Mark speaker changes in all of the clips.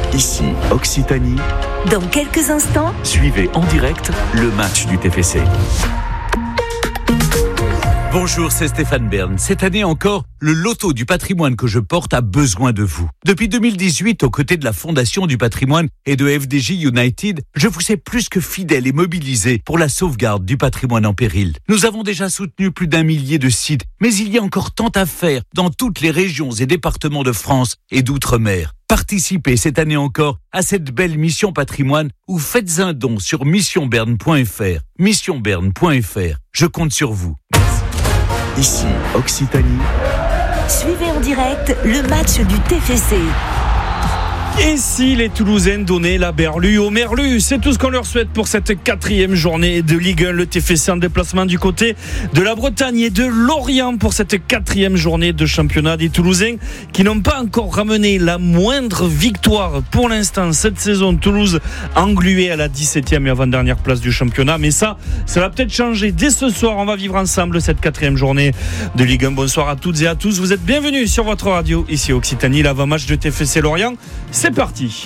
Speaker 1: Ici Occitanie.
Speaker 2: Dans quelques instants,
Speaker 1: Suivez en direct le match du TFC. Bonjour, c'est Stéphane Bern. Cette année encore, le loto du patrimoine que je porte a besoin de vous. Depuis 2018, aux côtés de la Fondation du patrimoine et de FDJ United, je vous ai plus que fidèle et mobilisé pour la sauvegarde du patrimoine en péril. Nous avons déjà soutenu plus d'1 millier de sites, mais il y a encore tant à faire dans toutes les régions et départements de France et d'outre-mer. Participez cette année encore à cette belle mission patrimoine ou faites un don sur missionberne.fr. Missionberne.fr. Je compte sur vous.
Speaker 3: Ici Occitanie.
Speaker 2: suivez en direct le match du TFC.
Speaker 4: Et si les Toulousains donnaient la berlue au merlu, c'est tout ce qu'on leur souhaite pour cette 4e journée de Ligue 1. Le TFC en déplacement du côté de la Bretagne et de Lorient pour cette 4e journée de championnat. Des Toulousains qui n'ont pas encore ramené la moindre victoire pour l'instant cette saison. Toulouse engluée à la 17e et avant-dernière place du championnat. Mais ça va peut-être changer. Dès ce soir, on va vivre ensemble cette 4e journée de Ligue 1. Bonsoir à toutes et à tous. Vous êtes bienvenus sur votre radio ici Occitanie. L'avant-match de TFC Lorient. C'est parti.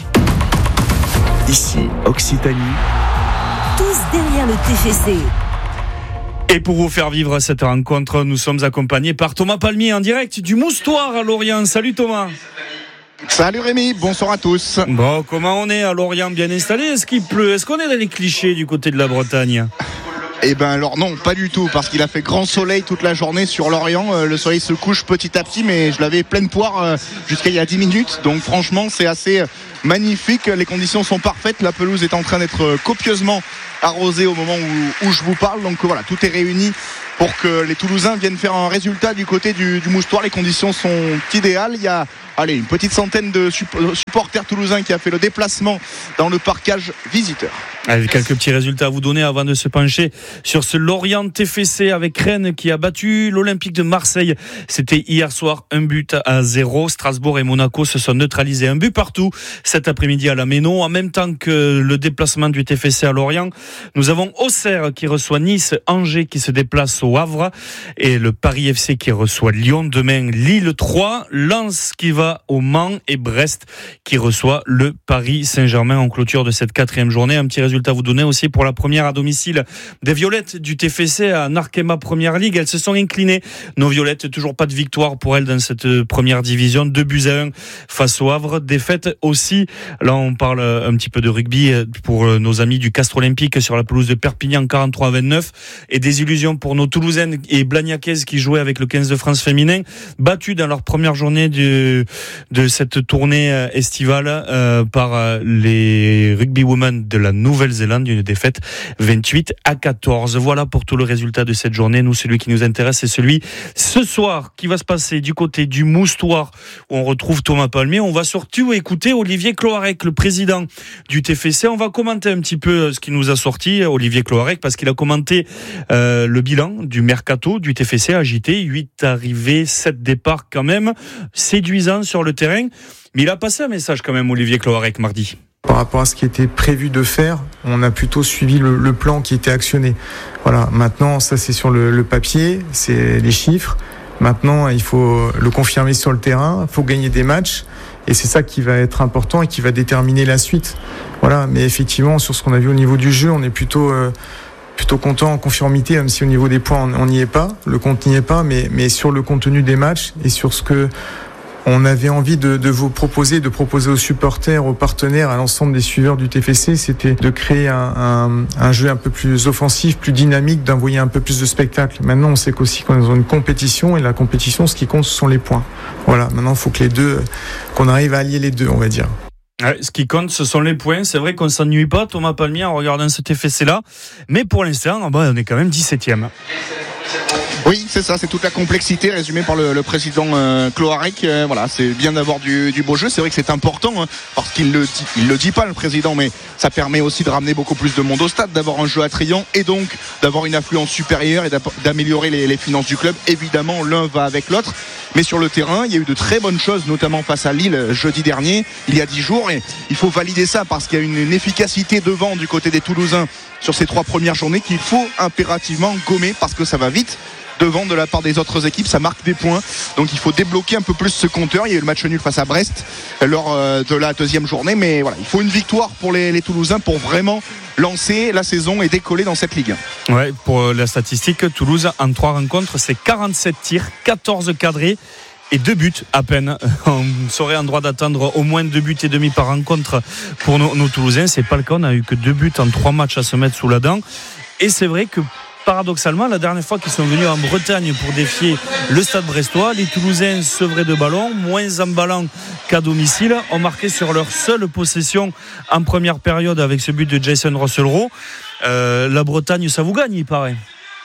Speaker 3: Ici Occitanie.
Speaker 2: Tous derrière le TFC.
Speaker 4: Et pour vous faire vivre cette rencontre, nous sommes accompagnés par Thomas Palmier en direct du Moustoir à Lorient. Salut Thomas.
Speaker 5: Salut Rémi, bonsoir à tous.
Speaker 4: Bon, comment on est à Lorient, bien installé? Est-ce qu'il pleut? Est-ce qu'on est dans les clichés du côté de la Bretagne?
Speaker 5: Eh ben alors non, pas du tout, parce qu'il a fait grand soleil toute la journée sur Lorient. Le soleil se couche petit à petit, mais je l'avais pleine poire jusqu'à il y a 10 minutes. Donc franchement, c'est assez magnifique. Les conditions sont parfaites. La pelouse est en train d'être copieusement arrosée au moment où je vous parle. Donc voilà, tout est réuni pour que les Toulousains viennent faire un résultat du côté du Moustoir. Les conditions sont idéales. Il y a une petite centaine de supporters toulousains qui a fait le déplacement dans le parcage visiteur.
Speaker 4: Avec quelques petits résultats à vous donner avant de se pencher sur ce Lorient TFC avec Rennes qui a battu l'Olympique de Marseille. C'était hier soir 1-0. Strasbourg et Monaco se sont neutralisés 1 but partout cet après-midi à la Méno. En même temps que le déplacement du TFC à Lorient, nous avons Auxerre qui reçoit Nice, Angers qui se déplace au Havre et le Paris FC qui reçoit Lyon. Demain, Lille 3, Lens qui va au Mans et Brest qui reçoit le Paris Saint-Germain en clôture de cette 4e journée. Un petit résultat à vous donner aussi pour la première à domicile des Violettes du TFC à Arkema Première Ligue. Elles se sont inclinées. Nos Violettes, toujours pas de victoire pour elles dans cette première division. 2-1 face au Havre. Défaite aussi. Là, on parle un petit peu de rugby pour nos amis du Castres Olympique sur la pelouse de Perpignan 43-29 et des illusions pour nos Toulousaines et Blagnacaises qui jouaient avec le 15 de France féminin, battues dans leur première journée de cette tournée estivale par les rugby women de la Nouvelle-Zélande, une défaite 28-14. Voilà pour tout le résultat de cette journée. Nous, celui qui nous intéresse, c'est celui ce soir qui va se passer du côté du Moustoir où on retrouve Thomas Palmier. On va surtout écouter Olivier Cloarec, le président du TFC. On va commenter un petit peu ce qui nous a sorti, Olivier Cloarec, parce qu'il a commenté le bilan du mercato du TFC agité. 8 arrivées, 7 départs quand même. Séduisant sur le terrain, mais il a passé un message quand même, Olivier Cloarec, mardi.
Speaker 6: Par rapport à ce qui était prévu de faire, on a plutôt suivi le plan qui était actionné. Voilà, maintenant ça c'est sur le papier, c'est les chiffres. Maintenant il faut le confirmer sur le terrain, il faut gagner des matchs et c'est ça qui va être important et qui va déterminer la suite. Voilà, mais effectivement sur ce qu'on a vu au niveau du jeu, on est plutôt content en conformité, même si au niveau des points on n'y est pas, le compte n'y est pas, mais sur le contenu des matchs et sur ce que on avait envie de vous proposer, de proposer aux supporters, aux partenaires, à l'ensemble des suiveurs du TFC, c'était de créer un jeu un peu plus offensif, plus dynamique, d'envoyer un peu plus de spectacle. Maintenant, on sait qu'aussi qu'on est dans une compétition, et la compétition, ce qui compte, ce sont les points. Voilà, maintenant, il faut que qu'on arrive à allier les deux, on va dire.
Speaker 4: Ce qui compte, ce sont les points. C'est vrai qu'on ne s'ennuie pas, Thomas Palmier, en regardant cet TFC-là. Mais pour l'instant, on est quand même 17e.
Speaker 5: Oui, c'est ça, c'est toute la complexité résumée par le président Cloarec. Voilà, c'est bien d'avoir du beau jeu. C'est vrai que c'est important, parce qu'il le dit pas le président, mais ça permet aussi de ramener beaucoup plus de monde au stade, d'avoir un jeu attrayant et donc d'avoir une affluence supérieure et d'améliorer les finances du club. Évidemment, l'un va avec l'autre. Mais sur le terrain, il y a eu de très bonnes choses, notamment face à Lille jeudi dernier, il y a 10 jours. Et il faut valider ça parce qu'il y a une efficacité devant du côté des Toulousains sur ces 3 premières journées qu'il faut impérativement gommer parce que ça va vite devant de la part des autres équipes, ça marque des points, donc il faut débloquer un peu plus ce compteur. Il y a eu le match nul face à Brest lors de la deuxième journée, mais voilà, il faut une victoire pour les Toulousains pour vraiment lancer la saison et décoller dans cette Ligue.
Speaker 4: Ouais, pour la statistique, Toulouse en 3 rencontres, c'est 47 tirs, 14 cadrés et 2 buts à peine. On serait en droit d'attendre au moins 2 buts et demi par rencontre pour nos Toulousains. C'est pas le cas, on a eu que 2 buts en 3 matchs à se mettre sous la dent. Et c'est vrai que paradoxalement, la dernière fois qu'ils sont venus en Bretagne pour défier le Stade brestois, les Toulousains sevrés de ballon, moins emballants qu'à domicile, ont marqué sur leur seule possession en première période avec ce but de Jason Russell-Rowe. La Bretagne, ça vous gagne, il paraît.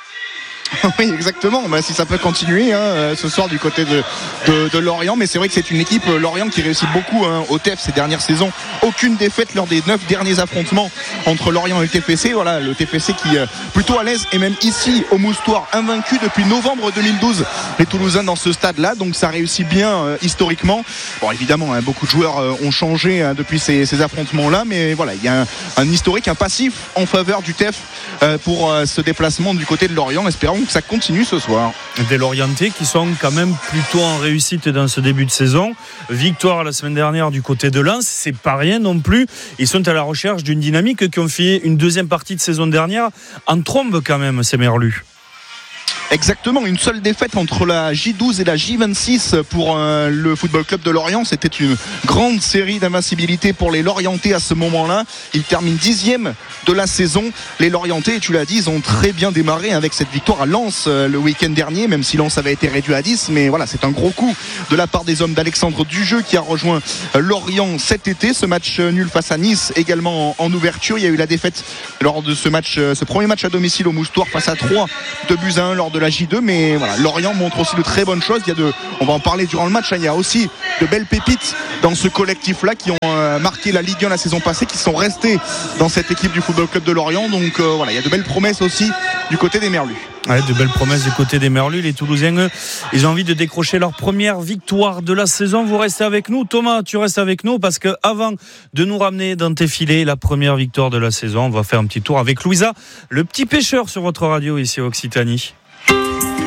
Speaker 5: Oui, exactement. Si ça peut continuer ce soir du côté de Lorient, mais c'est vrai que c'est une équipe Lorient qui réussit beaucoup au TEF ces dernières saisons. Aucune défaite lors des 9 derniers affrontements entre Lorient et le TFC. Voilà, le TFC qui est plutôt à l'aise et même ici au Moustoir invaincu depuis novembre 2012. Les Toulousains dans ce stade-là, donc ça réussit bien historiquement. Bon, évidemment, beaucoup de joueurs ont changé depuis ces affrontements-là, mais voilà, il y a un historique, un passif en faveur du TEF pour ce déplacement du côté de Lorient. Espérons que ça continue ce soir.
Speaker 4: Des Lorientais qui sont quand même plutôt en réussite dans ce début de saison. Victoire la semaine dernière du côté de Lens, c'est pas rien non plus. Ils sont à la recherche d'une dynamique qui ont fait une deuxième partie de saison dernière en trombe quand même, ces Merlus.
Speaker 5: Exactement, une seule défaite entre la J12 et la J26 pour le Football Club de Lorient. C'était une grande série d'invincibilité pour les Lorientais à ce moment-là. Ils terminent 10e de la saison. Les Lorientais, et tu l'as dit, ils ont très bien démarré avec cette victoire à Lens le week-end dernier, même si Lens avait été réduit à 10. Mais voilà, c'est un gros coup de la part des hommes d'Alexandre Dujeu qui a rejoint Lorient cet été. Ce match nul face à Nice également en ouverture. Il y a eu la défaite lors de ce premier match à domicile au Moustoir face à 3 2-1 lors de la J2, mais voilà, Lorient montre aussi de très bonnes choses. On va en parler durant le match, il y a aussi de belles pépites dans ce collectif-là qui ont marqué la Ligue 1 la saison passée, qui sont restés dans cette équipe du Football Club de Lorient. Donc voilà, il y a de belles promesses aussi du côté des Merlus.
Speaker 4: Ouais, de belles promesses du côté des Merlus. Les Toulousains, eux, ils ont envie de décrocher leur première victoire de la saison. Vous restez avec nous. Thomas, tu restes avec nous parce que avant de nous ramener dans tes filets la première victoire de la saison, on va faire un petit tour avec Louisa, le petit pêcheur sur votre radio ici à Occitanie.